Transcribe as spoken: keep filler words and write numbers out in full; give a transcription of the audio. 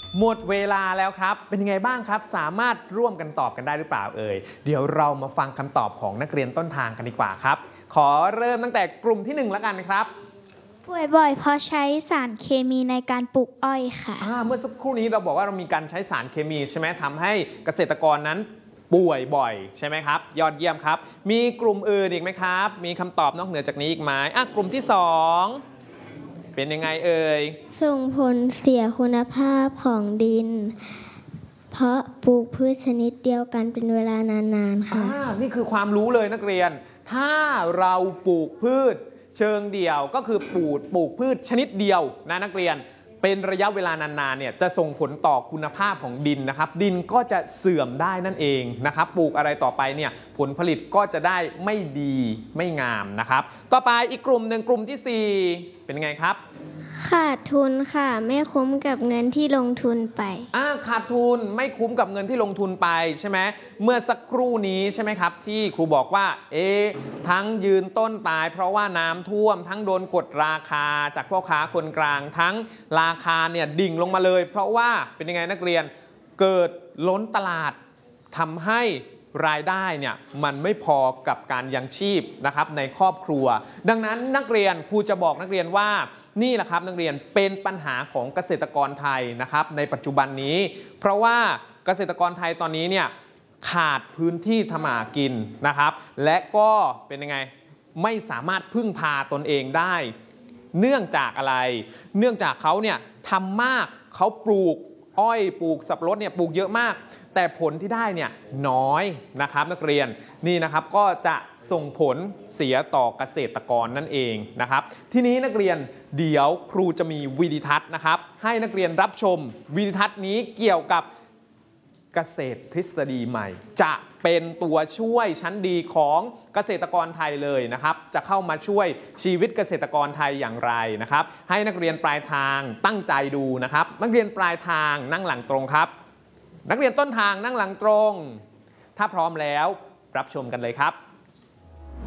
หมดเวลาแล้วครับเป็นยังไงบ้างครับสามารถร่วมกันตอบกันได้หรือเปล่าเอ่ยเดี๋ยวเรามาฟังคำตอบของนักเรียนต้นทางกันดีกว่าครับขอเริ่มตั้งแต่กลุ่มที่หนึ่งแล้วกันครับป่วยบ่อยเพราะใช้สารเคมีในการปลูกอ้อยค่ะเมื่อสักครู่นี้เราบอกว่าเรามีการใช้สารเคมีใช่ไหมทำให้เกษตรกรนั้นป่วยบ่อยใช่ไหมครับยอดเยี่ยมครับมีกลุ่มอื่นอีกไหมครับมีคำตอบนอกเหนือจากนี้อีกไหมอ่ะกลุ่มที่สองเป็นยังไงเอ่ยส่งผลเสียคุณภาพของดินเพราะปลูกพืชชนิดเดียวกันเป็นเวลานานๆค่ะนี่คือความรู้เลยนักเรียนถ้าเราปลูกพืชเชิงเดี่ยวก็คือปลูกปลูกพืชชนิดเดียวนะนักเรียนเป็นระยะเวลานานๆเนี่ยจะส่งผลต่อคุณภาพของดินนะครับดินก็จะเสื่อมได้นั่นเองนะครับปลูกอะไรต่อไปเนี่ยผลผลิตก็จะได้ไม่ดีไม่งามนะครับต่อไปอีกกลุ่มหนึ่งกลุ่มที่สี่เป็นไงครับขาดทุนค่ะไม่คุ้มกับเงินที่ลงทุนไปอ่าขาดทุนไม่คุ้มกับเงินที่ลงทุนไปใช่ไหมเมื่อสักครู่นี้ใช่ไหมครับที่ครูบอกว่าเอ๊ะทั้งยืนต้นตายเพราะว่าน้ำท่วมทั้งโดนกดราคาจากพ่อค้าคนกลางทั้งราคาเนี่ยดิ่งลงมาเลยเพราะว่าเป็นยังไงนักเรียนเกิดล้นตลาดทำให้รายได้เนี่ยมันไม่พอกับการยังชีพนะครับในครอบครัวดังนั้นนักเรียนครูจะบอกนักเรียนว่านี่แหละครับนักเรียนเป็นปัญหาของเกษตรกรไทยนะครับในปัจจุบันนี้เพราะว่าเกษตรกรไทยตอนนี้เนี่ยขาดพื้นที่ทำมากินนะครับและก็เป็นยังไงไม่สามารถพึ่งพาตนเองได้เนื่องจากอะไรเนื่องจากเขาเนี่ยทำมากเขาปลูกอ้อยปลูกสับปะรดเนี่ยปลูกเยอะมากแต่ผลที่ได้เนี่ยน้อยนะครับนักเรียนนี่นะครับก็จะส่งผลเสียต่อเกษตรกรนั่นเองนะครับทีนี้นักเรียนเดี๋ยวครูจะมีวิดีทัศน์นะครับให้นักเรียนรับชมวิดีทัศน์นี้เกี่ยวกับเกษตรทฤษฎีใหม่จะเป็นตัวช่วยชั้นดีของเกษตรกรไทยเลยนะครับจะเข้ามาช่วยชีวิตเกษตรกรไทยอย่างไรนะครับให้นักเรียนปลายทางตั้งใจดูนะครับนักเรียนปลายทางนั่งหลังตรงครับนักเรียนต้นทางนั่งหลังตรงถ้าพร้อมแล้วรับชมกันเลยครับ